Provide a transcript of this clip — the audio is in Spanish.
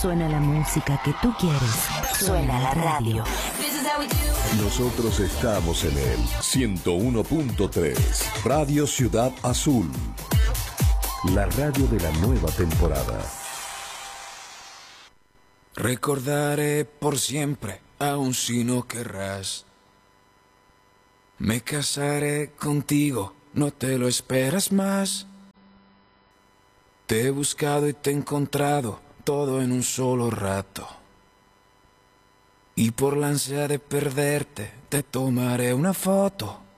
Suena la música que tú quieres. Suena la radio. Nosotros estamos en el 101.3 Radio Ciudad Azul, la radio de la nueva temporada. Recordaré por siempre, aun si no querrás. Me casaré contigo, no te lo esperas más. Te he buscado y te he encontrado, todo en un solo rato. Y por la ansia de perderte, te tomaré una foto.